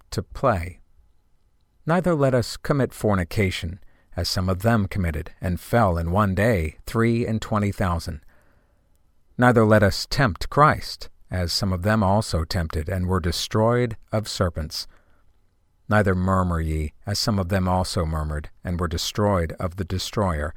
to play. Neither let us commit fornication, as some of them committed, and fell in one day 23,000. Neither let us tempt Christ, as some of them also tempted, and were destroyed of serpents. Neither murmur ye, as some of them also murmured, and were destroyed of the destroyer.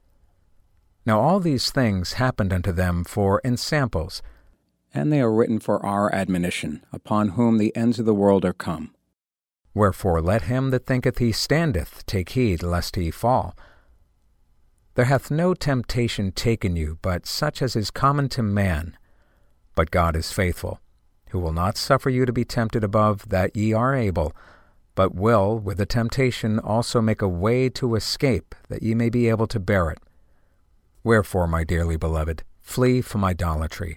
Now all these things happened unto them for ensamples, and they are written for our admonition, upon whom the ends of the world are come. Wherefore let him that thinketh he standeth take heed lest he fall. There hath no temptation taken you, but such as is common to man. But God is faithful, who will not suffer you to be tempted above that ye are able, but will with the temptation also make a way to escape, that ye may be able to bear it. Wherefore, my dearly beloved, flee from idolatry.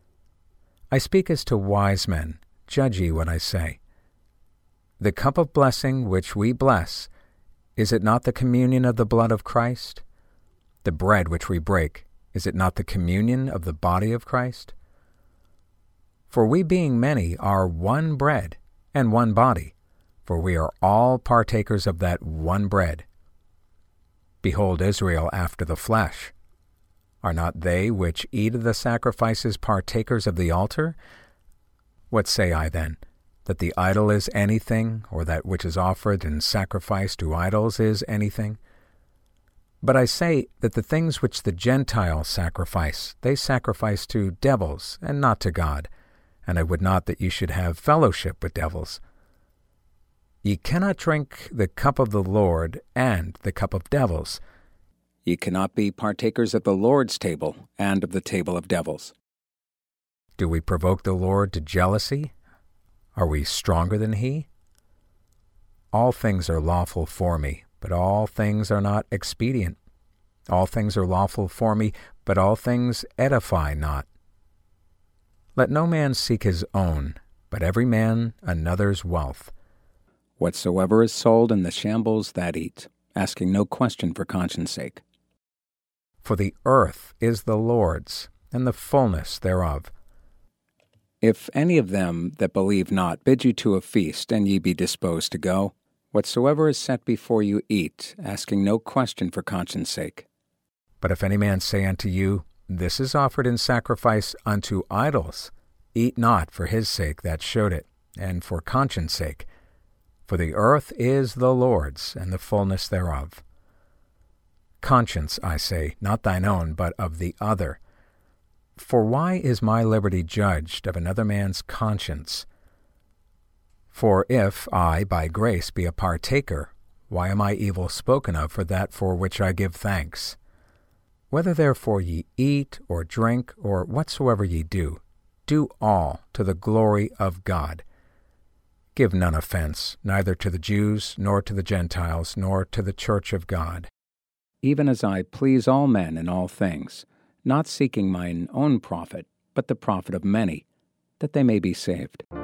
I speak as to wise men, judge ye what I say. The cup of blessing which we bless, is it not the communion of the blood of Christ? The bread which we break, is it not the communion of the body of Christ? For we being many are one bread and one body, for we are all partakers of that one bread. Behold Israel after the flesh. Are not they which eat of the sacrifices partakers of the altar? What say I then? That the idol is anything, or that which is offered in sacrifice to idols is anything? But I say that the things which the Gentiles sacrifice, they sacrifice to devils, and not to God, and I would not that you should have fellowship with devils. Ye cannot drink the cup of the Lord and the cup of devils. Ye cannot be partakers of the Lord's table and of the table of devils. Do we provoke the Lord to jealousy? Are we stronger than he? All things are lawful for me, but all things are not expedient. All things are lawful for me, but all things edify not. Let no man seek his own, but every man another's wealth. Whatsoever is sold in the shambles that eat, asking no question for conscience sake. For the earth is the Lord's, and the fullness thereof. If any of them that believe not bid you to a feast, and ye be disposed to go, whatsoever is set before you eat, asking no question for conscience sake. But if any man say unto you, This is offered in sacrifice unto idols, eat not for his sake that showed it, and for conscience sake. For the earth is the Lord's, and the fullness thereof. Conscience, I say, not thine own, but of the other. For why is my liberty judged of another man's conscience? For if I by grace be a partaker, why am I evil spoken of for that for which I give thanks? Whether therefore ye eat, or drink, or whatsoever ye do, do all to the glory of God. Give none offense, neither to the Jews, nor to the Gentiles, nor to the church of God. Even as I please all men in all things, not seeking mine own profit, but the profit of many, that they may be saved.